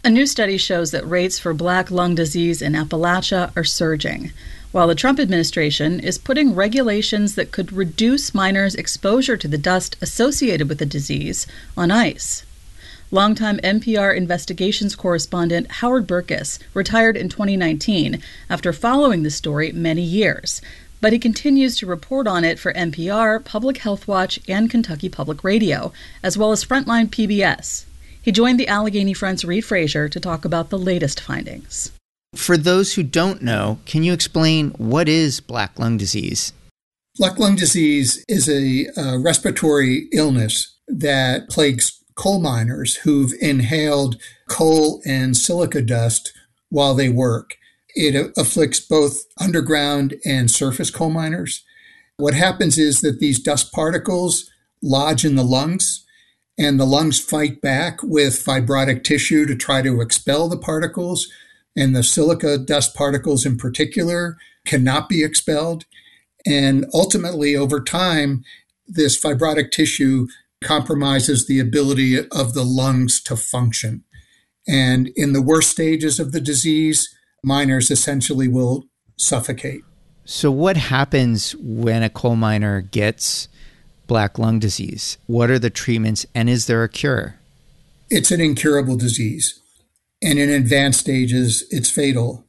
A new study shows that rates for black lung disease in Appalachia are surging, while the Trump administration is putting regulations that could reduce miners' exposure to the dust associated with the disease on ice. Longtime NPR investigations correspondent Howard Burkus retired in 2019 after following the story many years, but he continues to report on it for NPR, Public Health Watch, and Kentucky Public Radio, as well as Frontline PBS. He joined the Allegheny Front's Reid Frazier to talk about the latest findings. For those who don't know, can you explain what is black lung disease? Black lung disease is a respiratory illness that plagues coal miners who've inhaled coal and silica dust while they work. It afflicts both underground and surface coal miners. What happens is that these dust particles lodge in the lungs, and the lungs fight back with fibrotic tissue to try to expel the particles. And the silica dust particles in particular cannot be expelled. And ultimately, over time, this fibrotic tissue compromises the ability of the lungs to function. And in the worst stages of the disease, miners essentially will suffocate. So what happens when a coal miner gets black lung disease? What are the treatments, and is there a cure? It's an incurable disease. And in advanced stages, it's fatal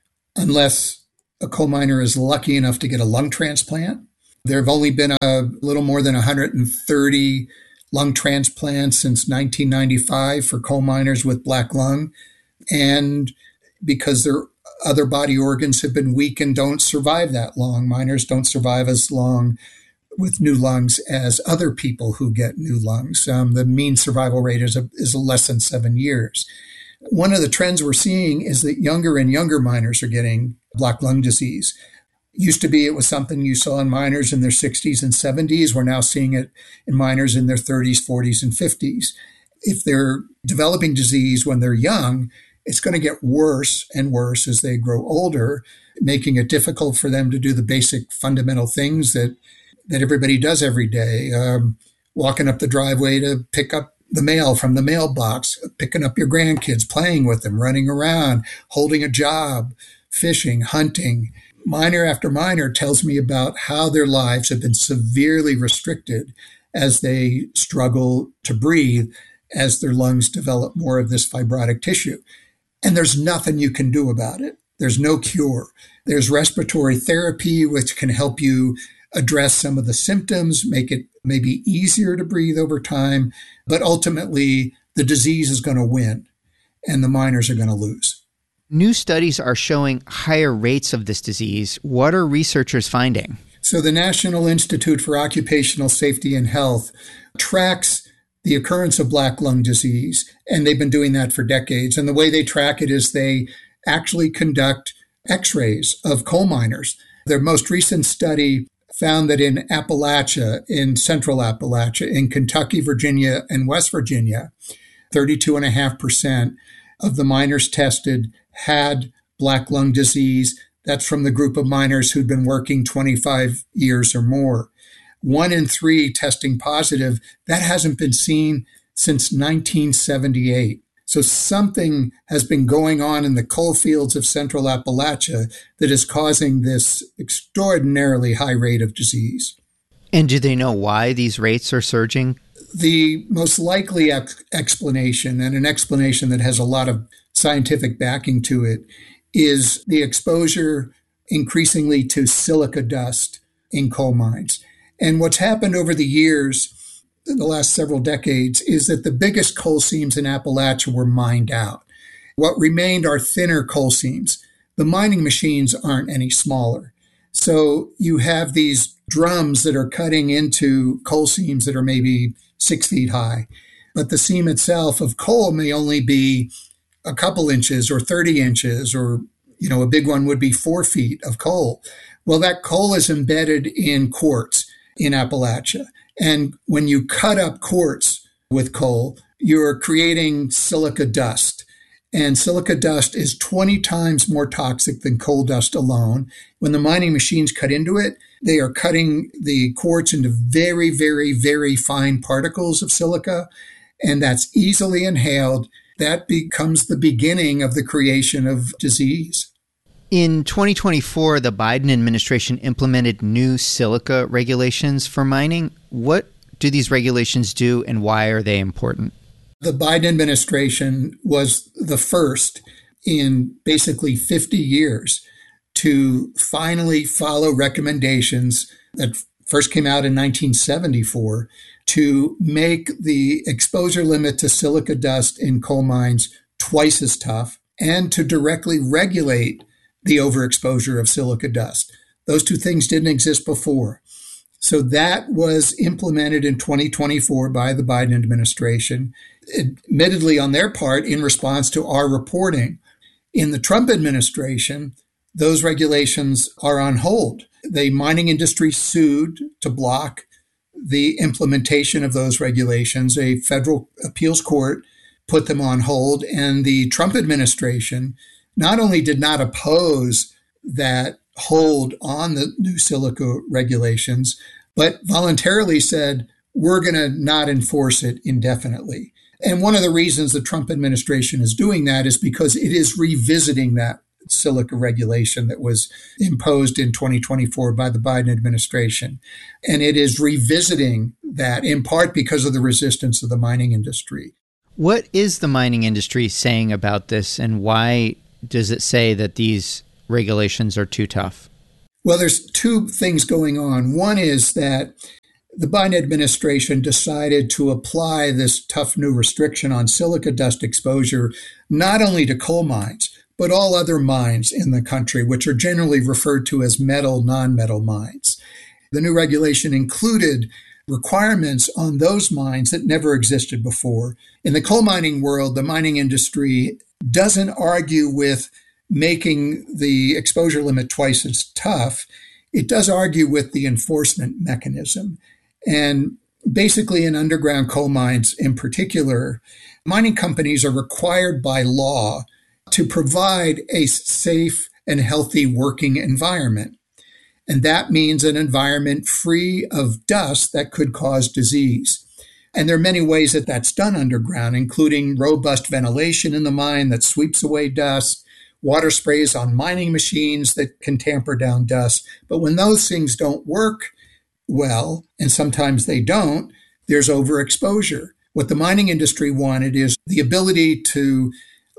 unless a coal miner is lucky enough to get a lung transplant. There have only been a little more than 130 lung transplants since 1995 for coal miners with black lung. And because their other body organs have been weak and don't survive that long, miners don't survive as long with new lungs as other people who get new lungs. The mean survival rate is less than 7 years. One of the trends we're seeing is that younger and younger miners are getting black lung disease. Used to be it was something you saw in miners in their 60s and 70s. We're now seeing it in miners in their 30s, 40s, and 50s. If they're developing disease when they're young, it's going to get worse and worse as they grow older, making it difficult for them to do the basic fundamental things that everybody does every day. Walking up the driveway to pick up the mail from the mailbox, picking up your grandkids, playing with them, running around, holding a job, fishing, hunting. Miner after miner tells me about how their lives have been severely restricted as they struggle to breathe, as their lungs develop more of this fibrotic tissue. And there's nothing you can do about it. There's no cure. There's respiratory therapy, which can help you address some of the symptoms, make it maybe easier to breathe over time. But ultimately, the disease is going to win and the miners are going to lose. New studies are showing higher rates of this disease. What are researchers finding? So the National Institute for Occupational Safety and Health tracks the occurrence of black lung disease, and they've been doing that for decades. And the way they track it is they actually conduct x-rays of coal miners. Their most recent study found that in Appalachia, in central Appalachia, in Kentucky, Virginia, and West Virginia, 32.5% of the miners tested had black lung disease. That's from the group of miners who'd been working 25 years or more. 1 in 3 testing positive. That hasn't been seen since 1978. So something has been going on in the coal fields of central Appalachia that is causing this extraordinarily high rate of disease. And do they know why these rates are surging? The most likely explanation, and an explanation that has a lot of scientific backing to it, is the exposure increasingly to silica dust in coal mines. And what's happened over the years, in the last several decades, is that the biggest coal seams in Appalachia were mined out. What remained are thinner coal seams. The mining machines aren't any smaller. So you have these drums that are cutting into coal seams that are maybe 6 feet high. But the seam itself of coal may only be a couple inches or 30 inches, or, a big one would be 4 feet of coal. Well, that coal is embedded in quartz in Appalachia. And when you cut up quartz with coal, you're creating silica dust. And silica dust is 20 times more toxic than coal dust alone. When the mining machines cut into it, they are cutting the quartz into very, very, very fine particles of silica. And that's easily inhaled. that becomes the beginning of the creation of disease. In 2024, the Biden administration implemented new silica regulations for mining. What do these regulations do, and why are they important? The Biden administration was the first in basically 50 years to finally follow recommendations that first came out in 1974 to make the exposure limit to silica dust in coal mines twice as tough and to directly regulate the overexposure of silica dust. Those two things didn't exist before. So that was implemented in 2024 by the Biden administration, admittedly on their part in response to our reporting. In the Trump administration, those regulations are on hold. The mining industry sued to block the implementation of those regulations. A federal appeals court put them on hold, and the Trump administration not only did not oppose that hold on the new silica regulations, but voluntarily said, we're going to not enforce it indefinitely. And one of the reasons the Trump administration is doing that is because it is revisiting that silica regulation that was imposed in 2024 by the Biden administration. And it is revisiting that in part because of the resistance of the mining industry. What is the mining industry saying about this, and why does it say that these regulations are too tough? Well, there's two things going on. One is that the Biden administration decided to apply this tough new restriction on silica dust exposure not only to coal mines, but all other mines in the country, which are generally referred to as metal, non-metal mines. The new regulation included requirements on those mines that never existed before. In the coal mining world, the mining industry doesn't argue with making the exposure limit twice as tough. It does argue with the enforcement mechanism. And basically in underground coal mines in particular, mining companies are required by law to provide a safe and healthy working environment. And that means an environment free of dust that could cause disease. And there are many ways that that's done underground, including robust ventilation in the mine that sweeps away dust, water sprays on mining machines that can tamper down dust. But when those things don't work well, and sometimes they don't, there's overexposure. What the mining industry wanted is the ability to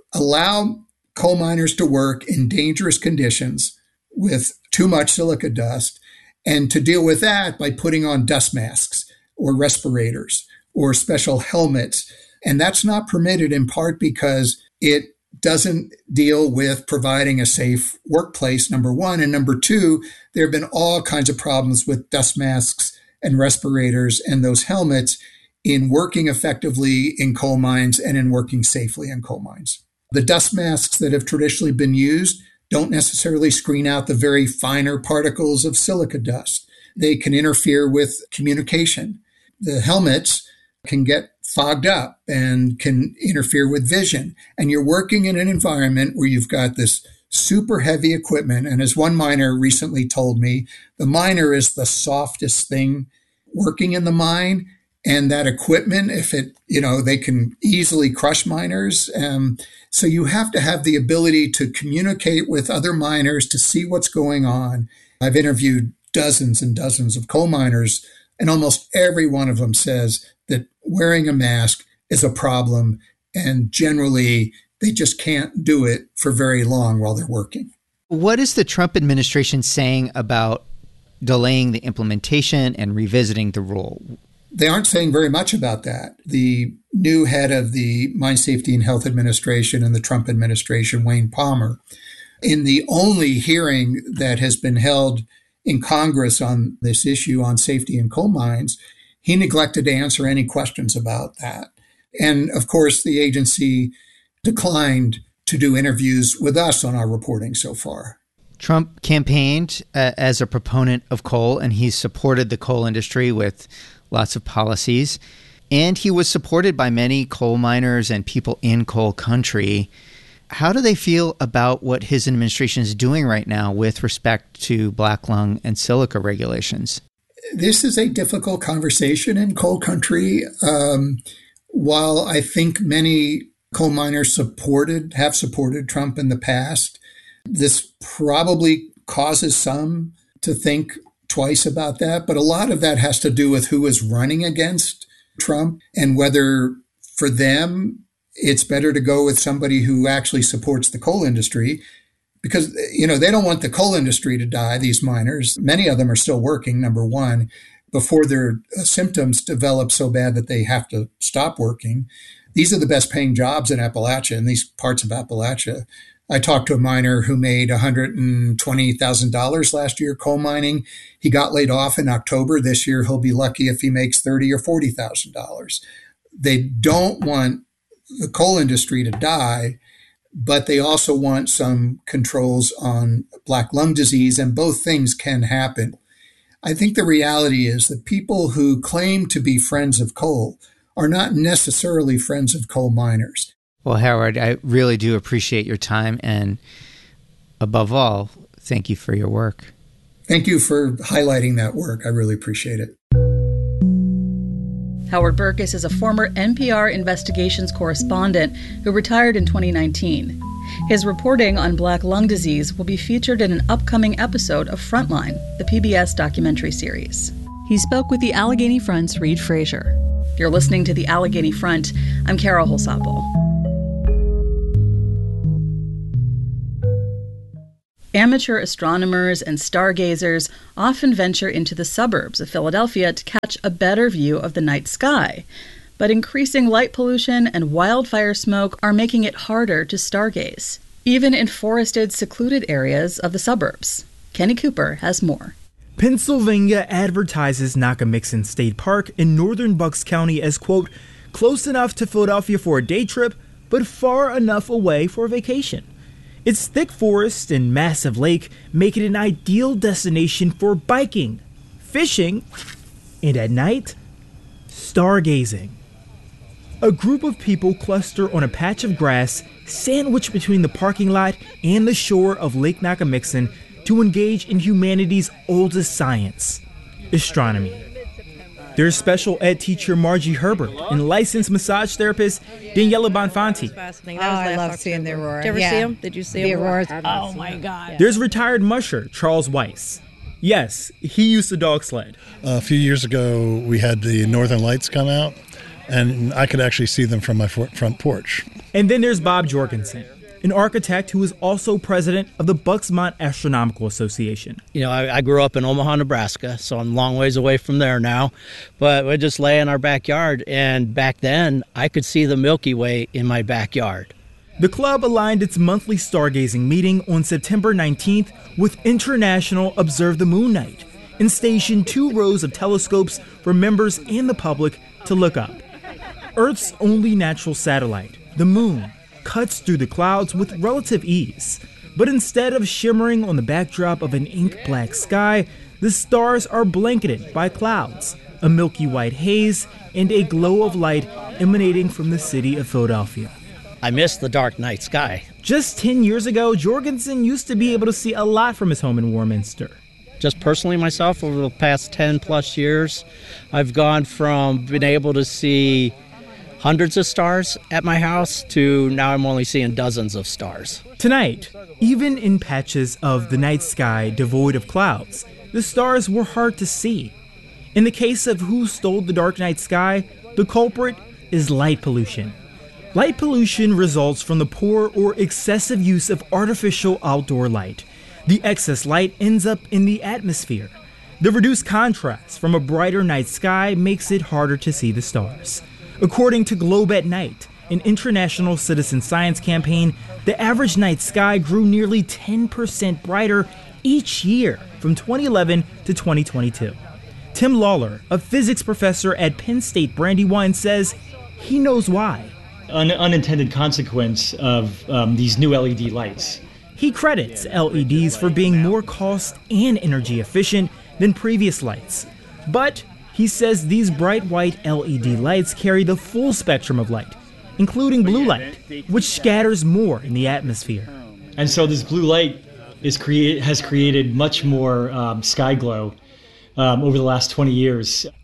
allow coal miners to work in dangerous conditions with too much silica dust, and to deal with that by putting on dust masks or respirators or special helmets. And that's not permitted in part because it doesn't deal with providing a safe workplace, number one. And number two, there have been all kinds of problems with dust masks and respirators and those helmets in working effectively in coal mines and in working safely in coal mines. The dust masks that have traditionally been used don't necessarily screen out the very finer particles of silica dust. They can interfere with communication. The helmets can get fogged up and can interfere with vision. And you're working in an environment where you've got this super heavy equipment. And as one miner recently told me, the miner is the softest thing working in the mine. And that equipment, if it, they can easily crush miners. So you have to have the ability to communicate with other miners to see what's going on. I've interviewed dozens and dozens of coal miners, and almost every one of them says that wearing a mask is a problem, and generally they just can't do it for very long while they're working. What is the Trump administration saying about delaying the implementation and revisiting the rule? They aren't saying very much about that. The new head of the Mine Safety and Health Administration in the Trump administration, Wayne Palmer, in the only hearing that has been held in Congress on this issue on safety in coal mines, he neglected to answer any questions about that. And of course, the agency declined to do interviews with us on our reporting so far. Trump campaigned as a proponent of coal, and he supported the coal industry with lots of policies. And he was supported by many coal miners and people in coal country. How do they feel about what his administration is doing right now with respect to black lung and silica regulations? This is a difficult conversation in coal country. While I think many Coal miners have supported Trump in the past. This probably causes some to think twice about that, but a lot of that has to do with who is running against Trump and whether for them it's better to go with somebody who actually supports the coal industry because, they don't want the coal industry to die, these miners. Many of them are still working, number one, before their symptoms develop so bad that they have to stop working. These are the best paying jobs in Appalachia, in these parts of Appalachia. I talked to a miner who made $120,000 last year coal mining. He got laid off in October. This year, he'll be lucky if he makes $30,000 or $40,000. They don't want the coal industry to die, but they also want some controls on black lung disease, and both things can happen. I think the reality is that people who claim to be friends of coal are not necessarily friends of coal miners. Well, Howard, I really do appreciate your time, and above all, thank you for your work. Thank you for highlighting that work. I really appreciate it. Howard Burkus is a former NPR investigations correspondent who retired in 2019. His reporting on black lung disease will be featured in an upcoming episode of Frontline, the PBS documentary series. He spoke with the Allegheny Front's Reid Frazier. You're listening to the Allegheny Front. I'm Carol Holsapple. Amateur astronomers and stargazers often venture into the suburbs of Philadelphia to catch a better view of the night sky. But increasing light pollution and wildfire smoke are making it harder to stargaze, even in forested, secluded areas of the suburbs. Kenny Cooper has more. Pennsylvania advertises Nakamixon State Park in northern Bucks County as, quote, close enough to Philadelphia for a day trip, but far enough away for a vacation. Its thick forest and massive lake make it an ideal destination for biking, fishing, and at night, stargazing. A group of people cluster on a patch of grass sandwiched between the parking lot and the shore of Lake Nakamixon to engage in humanity's oldest science, astronomy. There's special ed teacher Margie Herbert and licensed massage therapist Daniela Bonfanti. I love seeing the aurora. Did you ever see them? Did you see the them? auroras? Oh, my God. There's retired musher Charles Weiss. Yes, he used to dog sled. A few years ago, we had the Northern Lights come out, and I could actually see them from my front porch. And then there's Bob Jorgensen, an architect who is also president of the Bucksmont Astronomical Association. I grew up in Omaha, Nebraska, so I'm a long ways away from there now. But we just lay in our backyard, and back then, I could see the Milky Way in my backyard. The club aligned its monthly stargazing meeting on September 19th with International Observe the Moon Night and stationed 2 rows of telescopes for members and the public to look up. Earth's only natural satellite, the moon, cuts through the clouds with relative ease. But instead of shimmering on the backdrop of an ink-black sky, the stars are blanketed by clouds, a milky white haze, and a glow of light emanating from the city of Philadelphia. I miss the dark night sky. Just 10 years ago, Jorgensen used to be able to see a lot from his home in Warminster. Just personally myself, over the past 10 plus years, I've gone from being able to see hundreds of stars at my house to now I'm only seeing dozens of stars. Tonight, even in patches of the night sky devoid of clouds, the stars were hard to see. In the case of Who Stole the Dark Night Sky, the culprit is light pollution. Light pollution results from the poor or excessive use of artificial outdoor light. The excess light ends up in the atmosphere. The reduced contrast from a brighter night sky makes it harder to see the stars. According to Globe at Night, an international citizen science campaign, the average night sky grew nearly 10% brighter each year from 2011 to 2022. Tim Lawler, a physics professor at Penn State Brandywine, says he knows why. An unintended consequence of these new LED lights. He credits LEDs for being more cost and energy efficient than previous lights. But he says these bright white LED lights carry the full spectrum of light, including blue light, which scatters more in the atmosphere. And so this blue light has created much more sky glow over the last 20 years.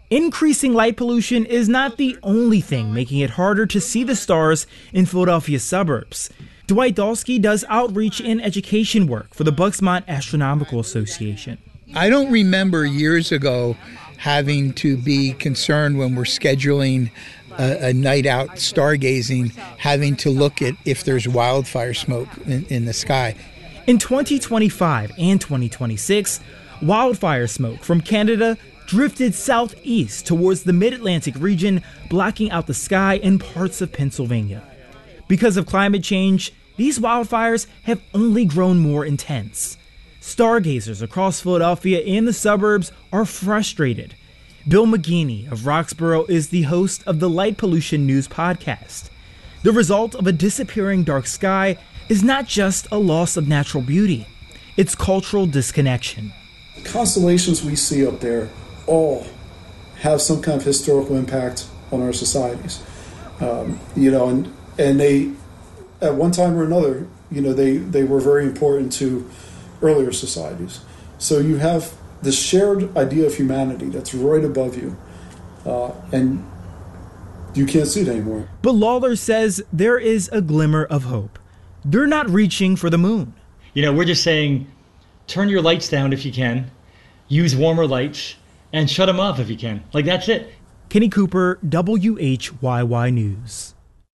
Increasing light pollution is not the only thing making it harder to see the stars in Philadelphia's suburbs. Dwight Dalsky does outreach and education work for the Bucksmont Astronomical Association. I don't remember years ago having to be concerned when we're scheduling a night out stargazing, having to look at if there's wildfire smoke in the sky. In 2025 and 2026, wildfire smoke from Canada drifted southeast towards the mid-Atlantic region, blocking out the sky in parts of Pennsylvania. Because of climate change, these wildfires have only grown more intense. Stargazers across Philadelphia and the suburbs are frustrated. Bill McGeaney of Roxborough is the host of the Light Pollution News podcast. The result of a disappearing dark sky is not just a loss of natural beauty, it's cultural disconnection. Constellations we see up there all have some kind of historical impact on our societies. And they, at one time or another, they were very important to earlier societies. So you have this shared idea of humanity that's right above you, and you can't see it anymore. But Lawler says there is a glimmer of hope. They're not reaching for the moon. We're just saying, turn your lights down if you can, use warmer lights, and shut them off if you can. That's it. Kenny Cooper, WHYY News.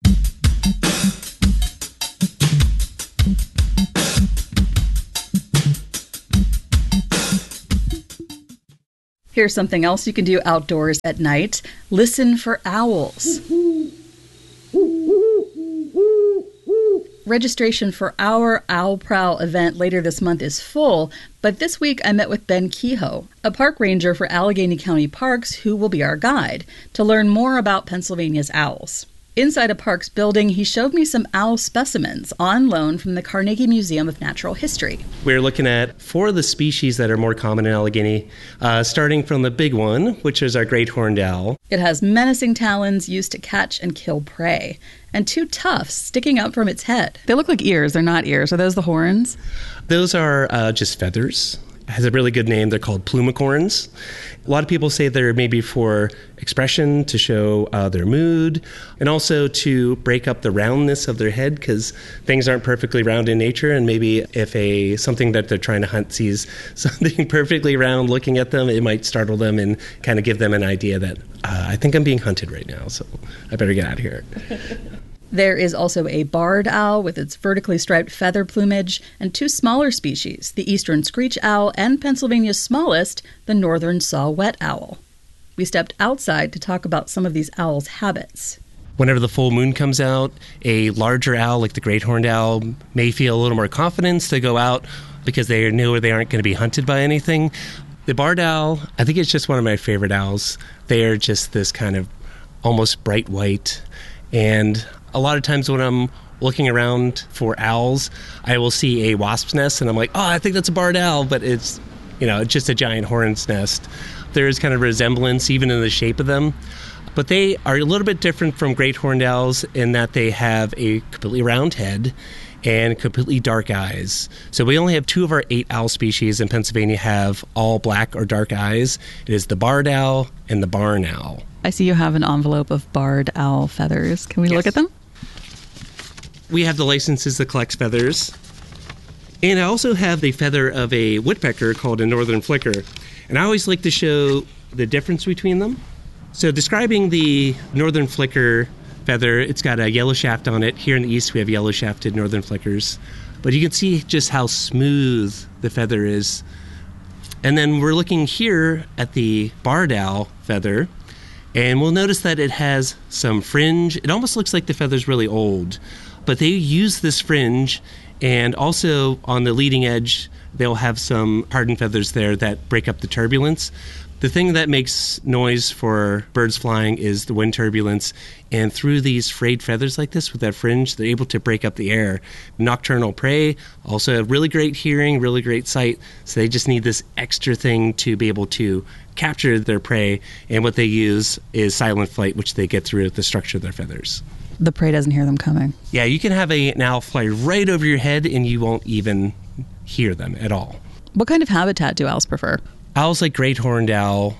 Here's something else you can do outdoors at night. Listen for owls. Registration for our Owl Prowl event later this month is full, but this week I met with Ben Kehoe, a park ranger for Allegheny County Parks who will be our guide, to learn more about Pennsylvania's owls. Inside a parks building, he showed me some owl specimens on loan from the Carnegie Museum of Natural History. We're looking at 4 of the species that are more common in Allegheny, starting from the big one, which is our great horned owl. It has menacing talons used to catch and kill prey, and 2 tufts sticking up from its head. They look like ears. They're not ears. Are those the horns? Those are just feathers. It has a really good name. They're called plumicorns. A lot of people say they're maybe for expression, to show their mood, and also to break up the roundness of their head, because things aren't perfectly round in nature, and maybe if something that they're trying to hunt sees something perfectly round looking at them, it might startle them and kind of give them an idea that I think I'm being hunted right now, so I better get out of here. There is also a barred owl with its vertically striped feather plumage, and 2 smaller species, the eastern screech owl and Pennsylvania's smallest, the northern saw-whet owl. We stepped outside to talk about some of these owls' habits. Whenever the full moon comes out, a larger owl like the great horned owl may feel a little more confidence to go out because they know they aren't going to be hunted by anything. The barred owl, I think it's just one of my favorite owls. They are just this kind of almost bright white, and a lot of times when I'm looking around for owls, I will see a wasp's nest, and I'm like, oh, I think that's a barred owl, but it's just a giant hornet's nest. There is kind of resemblance even in the shape of them, but they are a little bit different from great horned owls in that they have a completely round head and completely dark eyes. So we only have 2 of our 8 owl species in Pennsylvania have all black or dark eyes. It is the barred owl and the barn owl. I see you have an envelope of barred owl feathers. Can we look at them? We have the licenses that collects feathers. And I also have the feather of a woodpecker called a northern flicker. And I always like to show the difference between them. So describing the northern flicker feather, it's got a yellow shaft on it. Here in the east we have yellow shafted northern flickers. But you can see just how smooth the feather is. And then we're looking here at the barred owl feather, and we'll notice that it has some fringe. It almost looks like the feather's really old. But they use this fringe, and also on the leading edge, they'll have some hardened feathers there that break up the turbulence. The thing that makes noise for birds flying is the wind turbulence, and through these frayed feathers like this with that fringe, they're able to break up the air. Nocturnal prey, also really great hearing, really great sight, so they just need this extra thing to be able to capture their prey, and what they use is silent flight, which they get through the structure of their feathers. The prey doesn't hear them coming. Yeah, you can have an owl fly right over your head and you won't even hear them at all. What kind of habitat do owls prefer? Owls like great horned owl,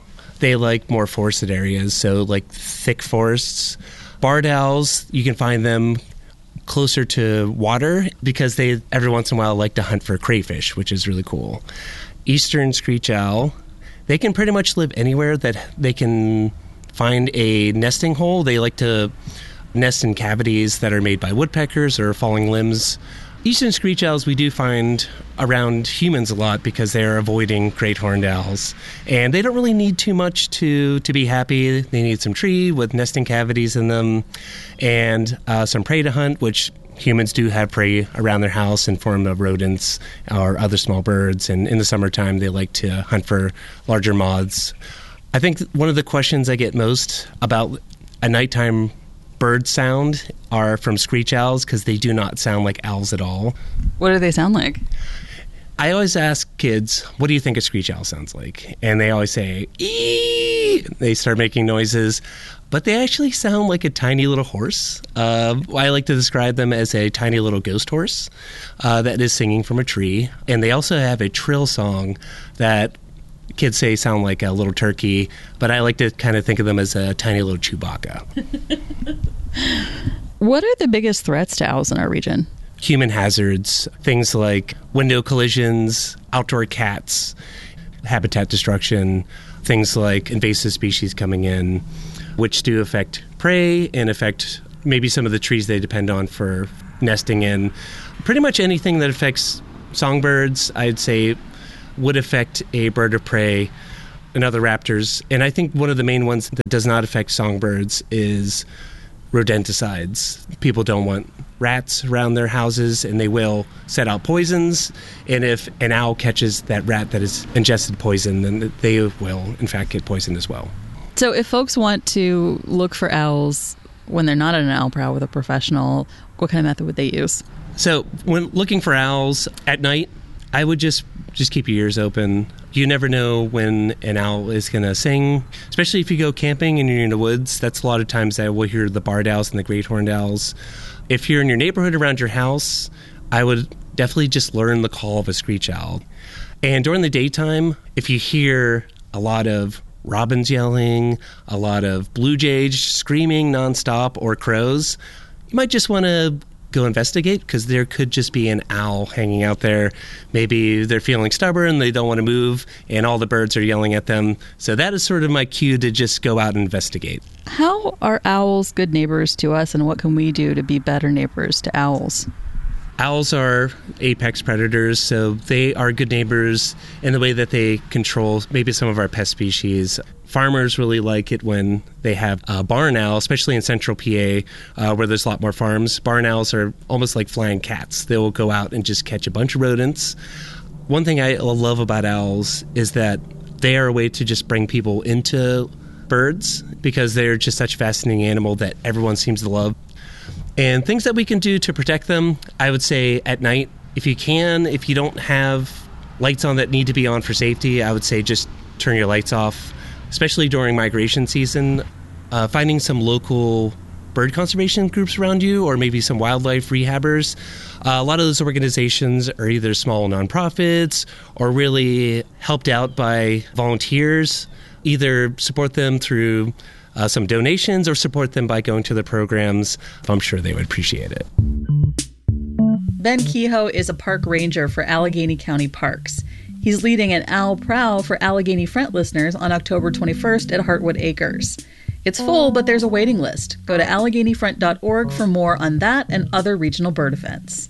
they like more forested areas, so like thick forests. Barred owls, you can find them closer to water because they every once in a while like to hunt for crayfish, which is really cool. Eastern screech owl, they can pretty much live anywhere that they can find a nesting hole. They like to nest in cavities that are made by woodpeckers or falling limbs. Eastern screech owls we do find around humans a lot because they're avoiding great horned owls. And they don't really need too much to be happy. They need some tree with nesting cavities in them and some prey to hunt, which humans do have prey around their house in form of rodents or other small birds. And in the summertime, they like to hunt for larger moths. I think one of the questions I get most about a nighttime bird sound are from screech owls because they do not sound like owls at all. What do they sound like? I always ask kids, what do you think a screech owl sounds like? And they always say, ee! They start making noises, but they actually sound like a tiny little horse. I like to describe them as a tiny little ghost horse that is singing from a tree. And they also have a trill song that kids say sound like a little turkey, but I like to kind of think of them as a tiny little Chewbacca. What are the biggest threats to owls in our region? Human hazards, things like window collisions, outdoor cats, habitat destruction, things like invasive species coming in, which do affect prey and affect maybe some of the trees they depend on for nesting in. Pretty much anything that affects songbirds, I'd say, would affect a bird of prey and other raptors. And I think one of the main ones that does not affect songbirds is rodenticides. People don't want rats around their houses, and they will set out poisons. And if an owl catches that rat that has ingested poison, then they will, in fact, get poisoned as well. So if folks want to look for owls when they're not at an owl prowl with a professional, what kind of method would they use? So when looking for owls at night, I would just keep your ears open. You never know when an owl is going to sing, especially if you go camping and you're in the woods. That's a lot of times that we'll hear the barred owls and the great horned owls. If you're in your neighborhood around your house, I would definitely just learn the call of a screech owl. And during the daytime, if you hear a lot of robins yelling, a lot of blue jays screaming nonstop, or crows, you might just want to go investigate, because there could just be an owl hanging out there. Maybe they're feeling stubborn, they don't want to move, and all the birds are yelling at them. So that is sort of my cue to just go out and investigate. How are owls good neighbors to us, and what can we do to be better neighbors to owls? Owls are apex predators, so they are good neighbors in the way that they control maybe some of our pest species. Farmers really like it when they have a barn owl, especially in central PA, where there's a lot more farms. Barn owls are almost like flying cats. They will go out and just catch a bunch of rodents. One thing I love about owls is that they are a way to just bring people into birds, because they're just such a fascinating animal that everyone seems to love. And things that we can do to protect them, I would say at night, if you don't have lights on that need to be on for safety, I would say just turn your lights off, especially during migration season. Finding some local bird conservation groups around you, or maybe some wildlife rehabbers. A lot of those organizations are either small nonprofits or really helped out by volunteers. Either support them through some donations or support them by going to the programs. I'm sure they would appreciate it. Ben Kehoe is a park ranger for Allegheny County Parks. He's leading an owl prowl for Allegheny Front listeners on October 21st at Heartwood Acres. It's full, but there's a waiting list. Go to AlleghenyFront.org for more on that and other regional bird events.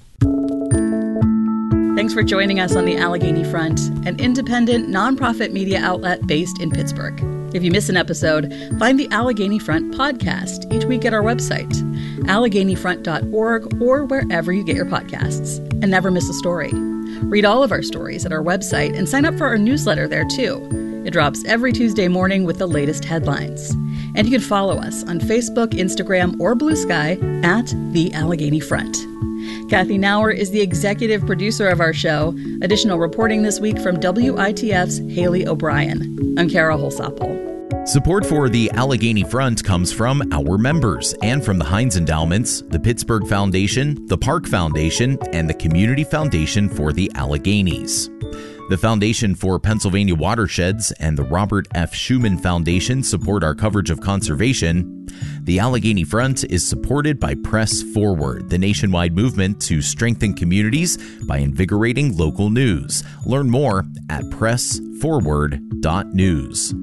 Thanks for joining us on the Allegheny Front, an independent, nonprofit media outlet based in Pittsburgh. If you miss an episode, find the Allegheny Front podcast each week at our website, AlleghenyFront.org, or wherever you get your podcasts. And never miss a story. Read all of our stories at our website and sign up for our newsletter there too. It drops every Tuesday morning with the latest headlines. And you can follow us on Facebook, Instagram, or Blue Sky at The Allegheny Front. Kathy Nauer is the executive producer of our show. Additional reporting this week from WITF's Haley O'Brien. I'm Kara Holsapple. Support for the Allegheny Front comes from our members and from the Heinz Endowments, the Pittsburgh Foundation, the Park Foundation, and the Community Foundation for the Alleghenies. The Foundation for Pennsylvania Watersheds and the Robert F. Schuman Foundation support our coverage of conservation. The Allegheny Front is supported by Press Forward, the nationwide movement to strengthen communities by invigorating local news. Learn more at pressforward.news.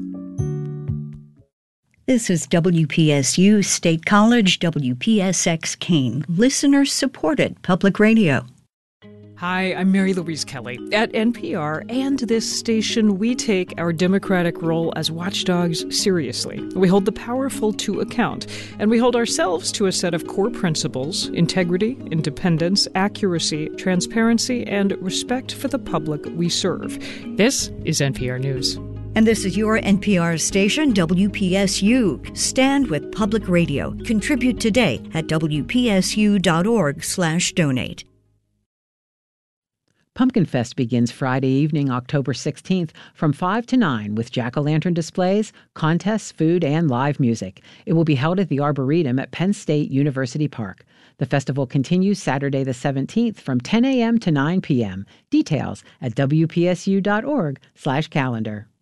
This is WPSU State College, WPSX Keene, listener-supported public radio. Hi, I'm Mary Louise Kelly. At NPR and this station, we take our democratic role as watchdogs seriously. We hold the powerful to account, and we hold ourselves to a set of core principles: integrity, independence, accuracy, transparency, and respect for the public we serve. This is NPR News. And this is your NPR station, WPSU. Stand with public radio. Contribute today at WPSU.org/donate. Pumpkin Fest begins Friday evening, October 16th from 5 to 9 with jack-o'-lantern displays, contests, food, and live music. It will be held at the Arboretum at Penn State University Park. The festival continues Saturday the 17th from 10 a.m. to 9 p.m. Details at WPSU.org/calendar.